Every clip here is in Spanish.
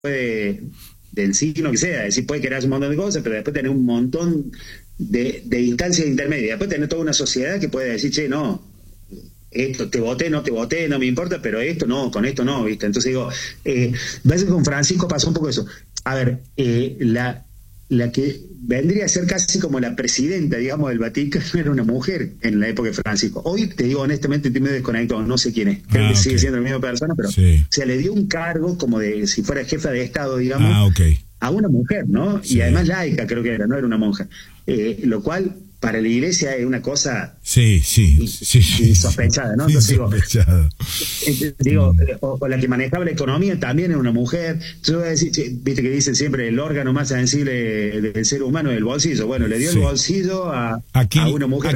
del signo que sea, es decir, puede querer un montón de cosas, pero después tener un montón de instancias intermedias, después tener toda una sociedad que puede decir, che, no, esto te voté, no me importa, pero esto no, con esto no, ¿viste? Entonces digo, parece que con Francisco pasó un poco eso. A ver, la que vendría a ser casi como la presidenta, digamos, del Vaticano era una mujer en la época de Francisco. Hoy, te digo honestamente, estoy medio desconectado, no sé quién es. Creo que sigue siendo la misma persona, pero se le dio un cargo como de, si fuera jefa de Estado, digamos, a una mujer, ¿no? Sí. Y además laica, creo que era, no era una monja. Lo cual, para la iglesia es una cosa insospechada, ¿no? Entonces digo, o la que manejaba la economía también era una mujer. Yo voy a decir, viste que dicen siempre el órgano más sensible del ser humano es el bolsillo. Bueno, le dio el bolsillo a una mujer.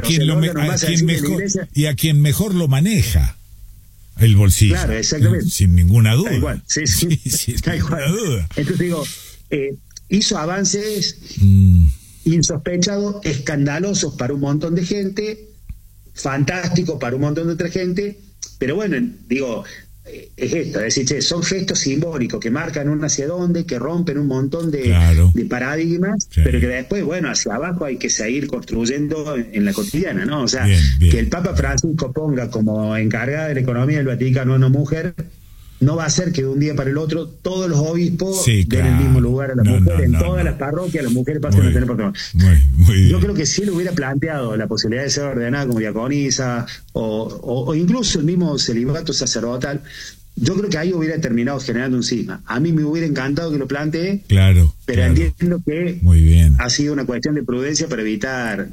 Y a quien mejor lo maneja el bolsillo. Claro, exactamente. Sin ninguna duda. Tal cual. Sí, sin ninguna duda. Entonces digo, hizo avances insospechados, escandalosos para un montón de gente, fantásticos para un montón de otra gente, pero bueno, digo, es esto, es decir, son gestos simbólicos que marcan un hacia dónde, que rompen un montón de paradigmas, pero que después, bueno, hacia abajo hay que seguir construyendo en la cotidiana, ¿no? O sea, que el Papa Francisco ponga como encargada de la economía del Vaticano a una mujer, no va a hacer que de un día para el otro todos los obispos den el mismo lugar a la mujer. En todas las parroquias las mujeres pasan a tener patrón. Yo creo que si él hubiera planteado la posibilidad de ser ordenada como diaconisa o incluso el mismo celibato sacerdotal, yo creo que ahí hubiera terminado generando un cisma. A mí me hubiera encantado que lo plantee, pero entiendo que ha sido una cuestión de prudencia para evitar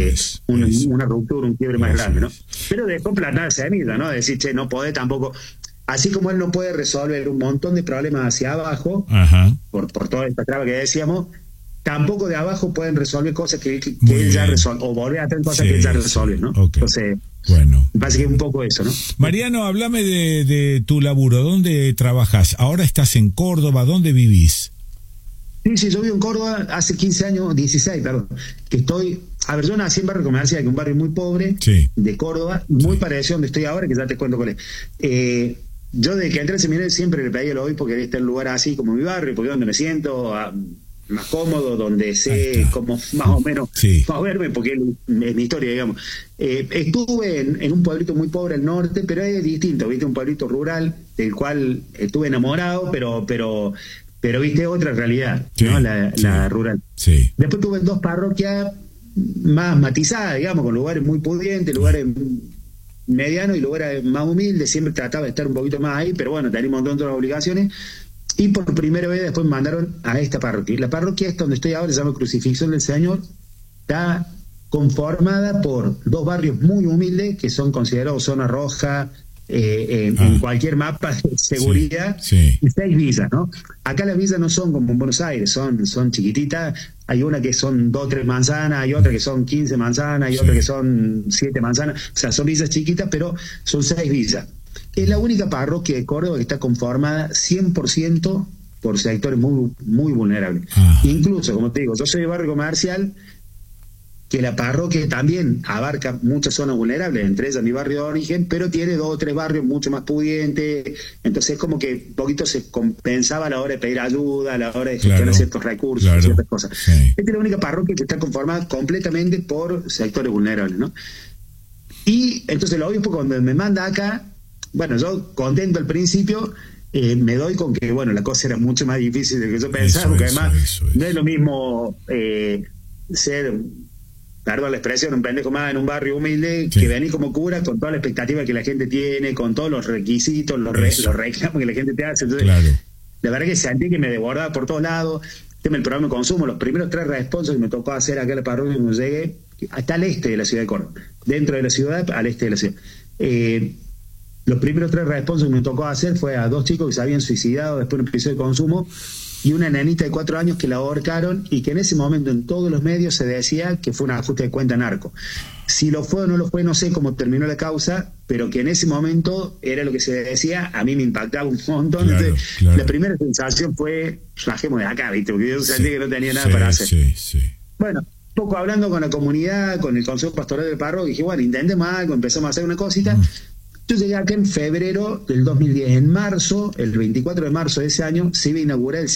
una ruptura, un quiebre más grande, ¿no? Pero dejó plantar semilla, ¿no? Decir, che, no podés tampoco... Así como él no puede resolver un montón de problemas hacia abajo, por toda esta traba que decíamos, tampoco de abajo pueden resolver cosas que él ya resuelve, o volver a hacer cosas que él ya resuelve, ¿no? Entonces, me parece que es un poco eso, ¿no? Mariano, háblame de tu laburo. ¿Dónde trabajas? Ahora estás en Córdoba. ¿Dónde vivís? Sí, yo vivo en Córdoba hace 15 años, 16, perdón, que estoy... A ver, yo nací en Barrio Comercial, que es un barrio muy pobre de Córdoba, muy parecido a donde estoy ahora, que ya te cuento cuál es. Yo desde que entré al seminario siempre le pedí al obispo que quería estar en un lugar así como mi barrio, porque es donde me siento más cómodo, donde sé cómo más o menos moverme, porque es mi historia, digamos. Estuve en un pueblito muy pobre al norte, pero es distinto, viste, un pueblito rural del cual estuve enamorado, pero viste otra realidad, ¿no? La rural. Después tuve 2 parroquias más matizadas, digamos, con lugares muy pudientes, lugares medianos y lugares más humildes. Siempre trataba de estar un poquito más ahí, pero bueno, tenía un montón de otras obligaciones. Y por primera vez después me mandaron a esta parroquia. Y la parroquia esta donde estoy ahora, se llama Crucifixión del Señor, está conformada por 2 barrios muy humildes que son considerados zona roja en cualquier mapa de seguridad, y 6 villas, ¿no? Acá las villas no son como en Buenos Aires, son chiquititas. Hay una que son 2 o 3 manzanas, hay otra que son 15 manzanas, hay otra que son 7 manzanas. O sea, son villas chiquitas, pero son 6 villas. Es la única parroquia de Córdoba que está conformada 100% por sectores muy, muy vulnerables. Incluso, como te digo, yo soy de Barrio Comercial, que la parroquia también abarca muchas zonas vulnerables, entre ellas mi barrio de origen, pero tiene 2 o 3 barrios mucho más pudientes. Entonces es como que un poquito se compensaba a la hora de pedir ayuda, a la hora de gestionar ciertos recursos, ciertas cosas. Esta es la única parroquia que está conformada completamente por sectores vulnerables, ¿no? Y entonces el obispo cuando me manda acá, bueno, yo contento al principio, me doy con que, bueno, la cosa era mucho más difícil de lo que yo pensaba, porque además no es lo mismo ser... perdón la expresión, un pendejo más en un barrio humilde, que venís como cura con toda la expectativa que la gente tiene, con todos los requisitos, los reclamos que la gente te hace. Entonces, la verdad que sentí que me desbordaba por todos lados. El programa de consumo, los primeros 3 responsos que me tocó hacer acá en la parroquia cuando llegué, hasta al este de la ciudad de Córdoba, dentro de la ciudad, al este de la ciudad. Los primeros 3 responsos que me tocó hacer fue a 2 chicos que se habían suicidado después de un episodio de consumo, y una nenita de 4 años que la ahorcaron, y que en ese momento en todos los medios se decía que fue un ajuste de cuenta narco. Si lo fue o no lo fue, no sé cómo terminó la causa, pero que en ese momento era lo que se decía. A mí me impactaba un montón. La primera sensación fue, bajemos de acá, ¿viste? Porque yo sentí que no tenía nada para hacer. Bueno, poco hablando con la comunidad, con el consejo pastoral del párroco, dije, bueno, intentemos algo, empezamos a hacer una cosita. Yo llegué acá en febrero del 2010. En marzo, el 24 de marzo de ese año, se iba a inaugurar el